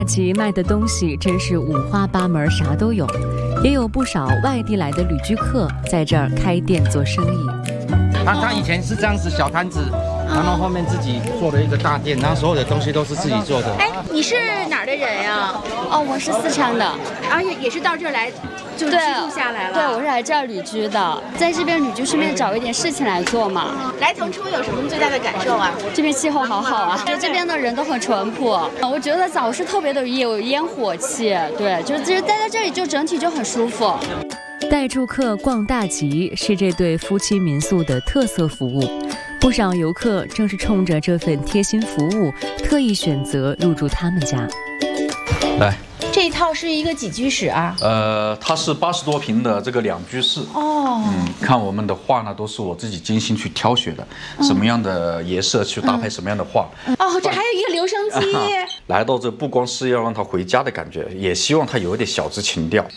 其卖的东西真是五花八门，啥都有，也有不少外地来的旅居客在这儿开店做生意。 他以前是这样子小摊子，然后后面自己做了一个大店，然后所有的东西都是自己做的。 哎，你是哪儿的人呀？ 哦，我是四川的， 然后也是到这儿来就居住下来了。 对，我是来这儿旅居的，在这边旅居顺便找一点事情来做嘛。 来腾冲有什么最大的感受啊？ 这边气候好好啊，就这边的人都很淳朴。我觉得早市特别的有烟火气，对，就是待在这里就整体就很舒服。 带住客逛大集是这对夫妻民宿的特色服务，不少游客正是冲着这份贴心服务，特意选择入住他们家。 来， 这一套是一个几居室啊？ 它是80多平的这个2居室。 哦， 看我们的画呢，都是我自己精心去挑选的，什么样的颜色去搭配什么样的画。 哦，这还有一个留声机。 来到这不光是要让他回家的感觉，也希望他有一点小资情调。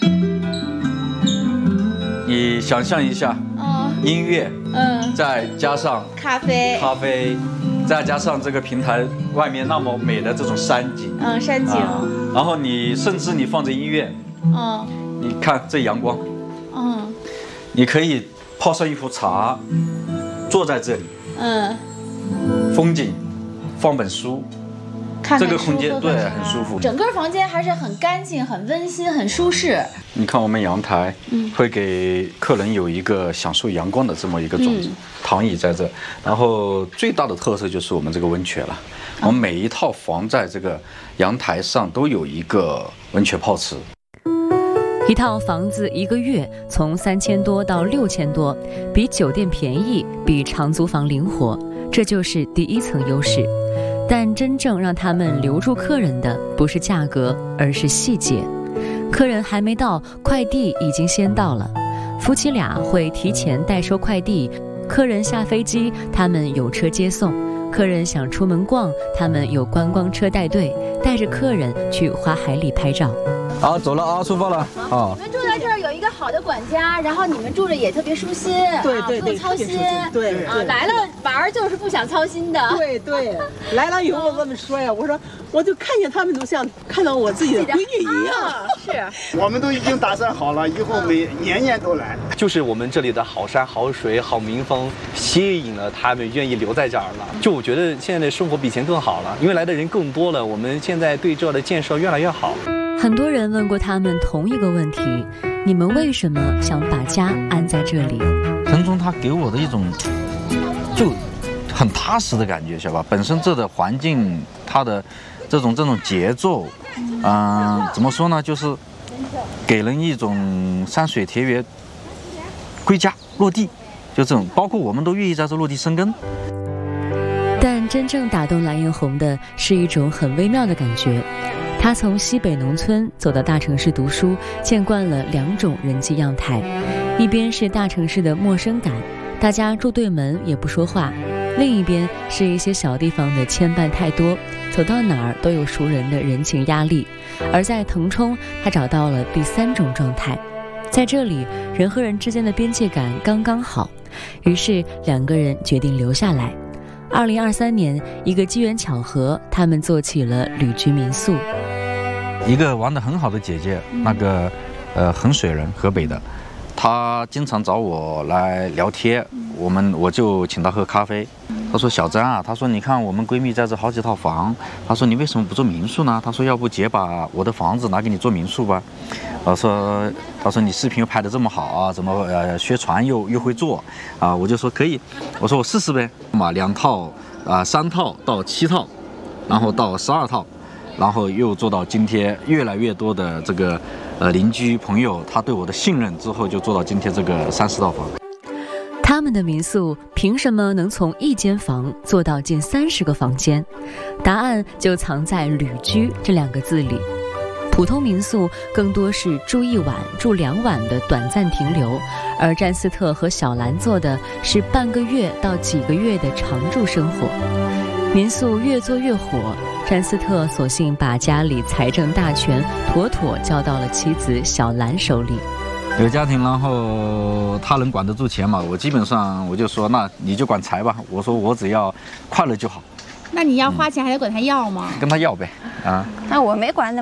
你想象一下，音乐，再加上咖啡， 再加上这个平台外面那么美的这种山景， 山景， 然后你甚至你放着音乐，你看这阳光，你可以泡上一壶茶，坐在这里，风景，放本书。这个空间对很舒服， 整个房间还是很干净、很温馨、很舒适。你看我们阳台，会给客人有一个享受阳光的这么一个种子，躺椅在这。然后最大的特色就是我们这个温泉了。我们每一套房在这个阳台上都有一个温泉泡池。 一套房子1个月从3000多到6000多，比酒店便宜，比长租房灵活，这就是第一层优势。但真正让他们留住客人的不是价格，而是细节。客人还没到，快递已经先到了。夫妻俩会提前代收快递，客人下飞机，他们有车接送；客人想出门逛，他们有观光车带队，带着客人去花海里拍照。 好，走了啊，出发了啊！ 你们住在这儿有一个好的管家，然后你们住着也特别舒心， 对， 不用操心， 对啊，来了玩就是不想操心的， 对，来了以后我这么说呀，我说我就看见他们都像看到我自己的闺女一样， 是， 我们都已经打算好了，以后年都来。 就是我们这里的好山好水好民风，吸引了他们愿意留在这儿了。就我觉得现在的生活比以前更好了，因为来的人更多了，我们现在对这儿的建设越来越好。 很多人问过他们同一个问题：你们为什么想把家安在这里？ 腾冲它给我的一种就很踏实的感觉，晓得吧？本身这的环境，它的这种节奏，怎么说呢？就是给人一种山水田园归家落地，就这种，包括我们都愿意在这落地生根。 但真正打动蓝艳红的是一种很微妙的感觉。他从西北农村走到大城市读书，见惯了2种人际样态，一边是大城市的陌生感，大家住对门也不说话；另一边是一些小地方的牵绊太多，走到哪儿都有熟人的人情压力。而在腾冲，他找到了第3种状态，在这里人和人之间的边界感刚刚好，于是2个人决定留下来。2023年，一个机缘巧合，他们做起了旅居民宿。 一个玩得很好的姐姐，那个衡水人，河北的，她经常找我来聊天，我就请她喝咖啡。她说：“小张啊，她说你看我们闺蜜在这好几套房，她说你为什么不做民宿呢？她说要不姐把我的房子拿给你做民宿吧。”她说你视频又拍得这么好啊，怎么学船又会做啊？我就说可以，我说我试试呗，把2套3套到7套，然后到12套。然后又做到今天，越来越多的这个邻居朋友，他对我的信任之后，就做到今天这个30套房。 他们的民宿凭什么能从1间房做到近30个房间？答案就藏在旅居这2个字里。普通民宿更多是住1晚、住2晚的短暂停留，而詹斯特和小兰做的是半个月到几个月的常住生活。民宿越做越火，詹斯特索性把家里财政大权妥妥交到了妻子小兰手里。 有家庭，然后他能管得住钱嘛？我基本上我就说，那你就管财吧。我说我只要快乐就好。 那你要花钱还得管他要吗？ 跟他要呗，啊。 那我没管